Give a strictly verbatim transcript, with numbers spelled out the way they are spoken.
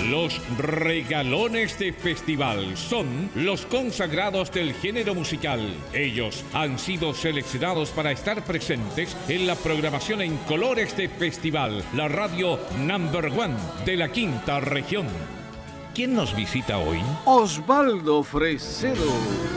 Los regalones de festival son los consagrados del género musical. Ellos han sido seleccionados para estar presentes en la programación en colores de festival, la radio number one de la quinta región. ¿Quién nos visita hoy? Osvaldo Fresedo.